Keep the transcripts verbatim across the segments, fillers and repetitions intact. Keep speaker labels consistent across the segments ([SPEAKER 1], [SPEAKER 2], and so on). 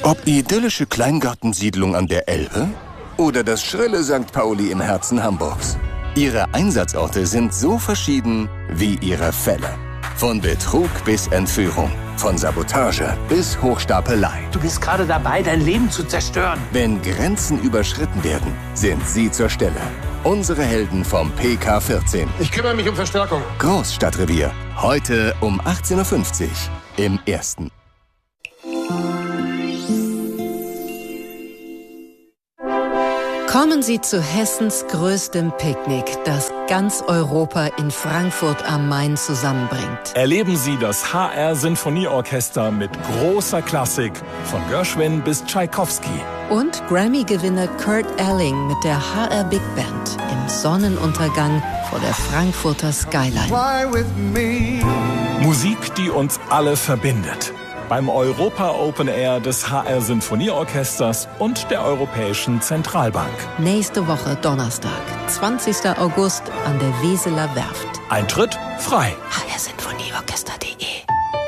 [SPEAKER 1] Ob idyllische Kleingartensiedlung an der Elbe oder das schrille Sankt Pauli im Herzen Hamburgs. Ihre Einsatzorte sind so verschieden wie ihre Fälle. Von Betrug bis Entführung, von Sabotage bis Hochstapelei.
[SPEAKER 2] Du bist gerade dabei, dein Leben zu zerstören.
[SPEAKER 1] Wenn Grenzen überschritten werden, sind sie zur Stelle. Unsere Helden vom P K vierzehn.
[SPEAKER 3] Ich kümmere mich um Verstärkung.
[SPEAKER 1] Großstadtrevier. Heute um achtzehn Uhr fünfzig im Ersten.
[SPEAKER 4] Kommen Sie zu Hessens größtem Picknick, das ganz Europa in Frankfurt am Main zusammenbringt.
[SPEAKER 5] Erleben Sie das H R-Sinfonieorchester mit großer Klassik, von Gershwin bis Tschaikowski.
[SPEAKER 4] Und Grammy-Gewinner Kurt Elling mit der H R Big Band im Sonnenuntergang vor der Frankfurter Skyline.
[SPEAKER 5] Musik, die uns alle verbindet. Beim Europa Open Air des H R-Sinfonieorchesters und der Europäischen Zentralbank.
[SPEAKER 4] Nächste Woche Donnerstag, zwanzigster August an der Weseler Werft.
[SPEAKER 5] Eintritt frei.
[SPEAKER 4] h r sinfonieorchester punkt de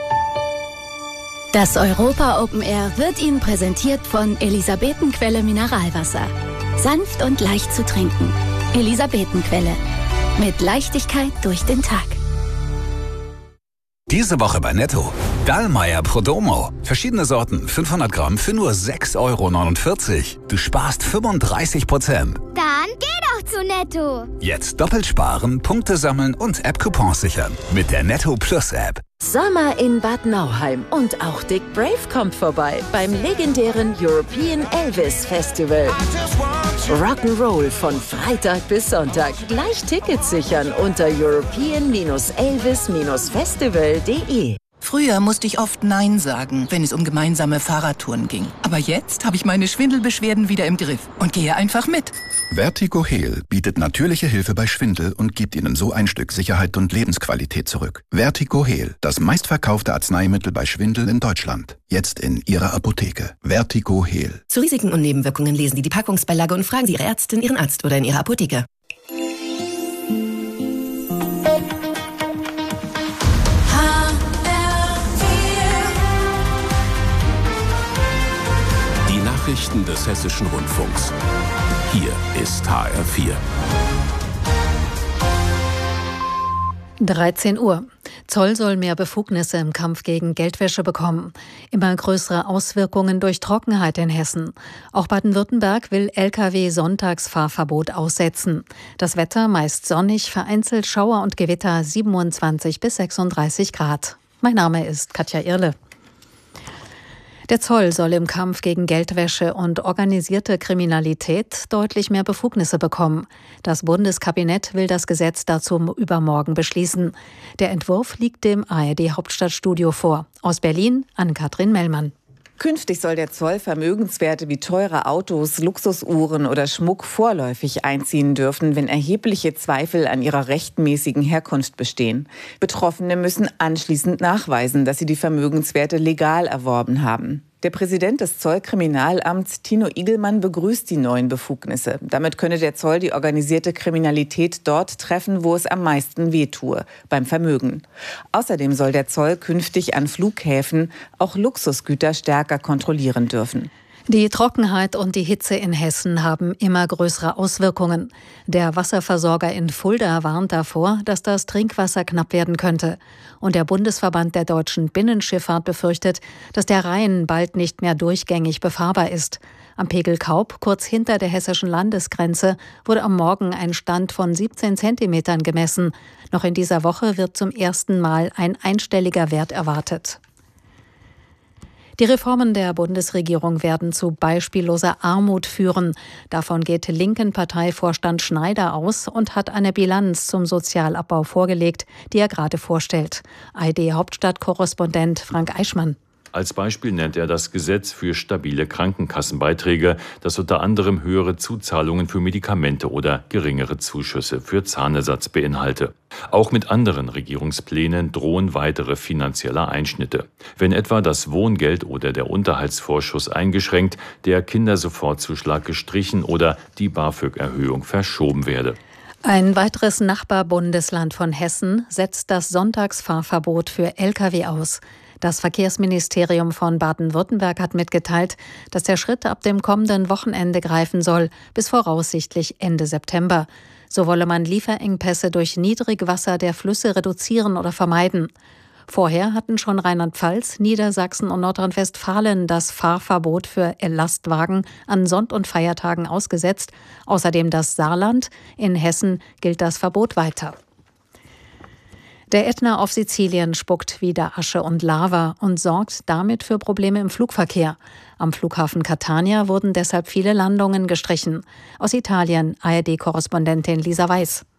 [SPEAKER 6] Das Europa Open Air wird Ihnen präsentiert von Elisabetenquelle Mineralwasser. Sanft und leicht zu trinken. Elisabetenquelle. Mit Leichtigkeit durch den Tag.
[SPEAKER 7] Diese Woche bei Netto. Dallmayr Prodomo. Verschiedene Sorten, fünfhundert Gramm für nur sechs Euro neunundvierzig. Du sparst fünfunddreißig Prozent.
[SPEAKER 8] Dann geh doch zu Netto.
[SPEAKER 7] Jetzt doppelt sparen, Punkte sammeln und App-Coupons sichern. Mit der Netto Plus App.
[SPEAKER 9] Sommer in Bad Nauheim und auch Dick Brave kommt vorbei beim legendären European Elvis Festival. Rock'n'Roll von Freitag bis Sonntag. Gleich Tickets sichern unter european elvis festival punkt de.
[SPEAKER 10] Früher musste ich oft Nein sagen, wenn es um gemeinsame Fahrradtouren ging. Aber jetzt habe ich meine Schwindelbeschwerden wieder im Griff und gehe einfach mit.
[SPEAKER 11] Vertigo Heal bietet natürliche Hilfe bei Schwindel und gibt Ihnen so ein Stück Sicherheit und Lebensqualität zurück. Vertigo Heal, das meistverkaufte Arzneimittel bei Schwindel in Deutschland. Jetzt in Ihrer Apotheke. Vertigo Heal.
[SPEAKER 12] Zu Risiken und Nebenwirkungen lesen Sie die Packungsbeilage und fragen Sie Ihre Ärztin, Ihren Arzt oder in Ihrer Apotheke.
[SPEAKER 13] Nachrichten des Hessischen Rundfunks. Hier ist H R vier.
[SPEAKER 14] dreizehn Uhr. Zoll soll mehr Befugnisse im Kampf gegen Geldwäsche bekommen. Immer größere Auswirkungen durch Trockenheit in Hessen. Auch Baden-Württemberg will L K W-Sonntagsfahrverbot aussetzen. Das Wetter meist sonnig, vereinzelt Schauer und Gewitter siebenundzwanzig bis sechsunddreißig Grad. Mein Name ist Katja Irle. Der Zoll soll im Kampf gegen Geldwäsche und organisierte Kriminalität deutlich mehr Befugnisse bekommen. Das Bundeskabinett will das Gesetz dazu übermorgen beschließen. Der Entwurf liegt dem A R D-Hauptstadtstudio vor. Aus Berlin Ann-Kathrin Mellmann.
[SPEAKER 15] Künftig soll der Zoll Vermögenswerte wie teure Autos, Luxusuhren oder Schmuck vorläufig einziehen dürfen, wenn erhebliche Zweifel an ihrer rechtmäßigen Herkunft bestehen. Betroffene müssen anschließend nachweisen, dass sie die Vermögenswerte legal erworben haben. Der Präsident des Zollkriminalamts, Tino Igelmann, begrüßt die neuen Befugnisse. Damit könne der Zoll die organisierte Kriminalität dort treffen, wo es am meisten wehtue, beim Vermögen. Außerdem soll der Zoll künftig an Flughäfen auch Luxusgüter stärker kontrollieren dürfen.
[SPEAKER 14] Die Trockenheit und die Hitze in Hessen haben immer größere Auswirkungen. Der Wasserversorger in Fulda warnt davor, dass das Trinkwasser knapp werden könnte. Und der Bundesverband der deutschen Binnenschifffahrt befürchtet, dass der Rhein bald nicht mehr durchgängig befahrbar ist. Am Pegel Kaub, kurz hinter der hessischen Landesgrenze, wurde am Morgen ein Stand von siebzehn Zentimetern gemessen. Noch in dieser Woche wird zum ersten Mal ein einstelliger Wert erwartet. Die Reformen der Bundesregierung werden zu beispielloser Armut führen. Davon geht linken Parteivorstand Schneider aus und hat eine Bilanz zum Sozialabbau vorgelegt, die er gerade vorstellt. A R D-Hauptstadtkorrespondent Frank Eichmann.
[SPEAKER 16] Als Beispiel nennt er das Gesetz für stabile Krankenkassenbeiträge, das unter anderem höhere Zuzahlungen für Medikamente oder geringere Zuschüsse für Zahnersatz beinhalte. Auch mit anderen Regierungsplänen drohen weitere finanzielle Einschnitte. Wenn etwa das Wohngeld oder der Unterhaltsvorschuss eingeschränkt, der Kindersofortzuschlag gestrichen oder die BAföG-Erhöhung verschoben werde.
[SPEAKER 14] Ein weiteres Nachbarbundesland von Hessen setzt das Sonntagsfahrverbot für L K W aus. Das Verkehrsministerium von Baden-Württemberg hat mitgeteilt, dass der Schritt ab dem kommenden Wochenende greifen soll, bis voraussichtlich Ende September. So wolle man Lieferengpässe durch Niedrigwasser der Flüsse reduzieren oder vermeiden. Vorher hatten schon Rheinland-Pfalz, Niedersachsen und Nordrhein-Westfalen das Fahrverbot für Lastwagen an Sonn- und Feiertagen ausgesetzt. Außerdem das Saarland. In Hessen gilt das Verbot weiter. Der Ätna auf Sizilien spuckt wieder Asche und Lava und sorgt damit für Probleme im Flugverkehr. Am Flughafen Catania wurden deshalb viele Landungen gestrichen. Aus Italien A R D-Korrespondentin Lisa Weiß.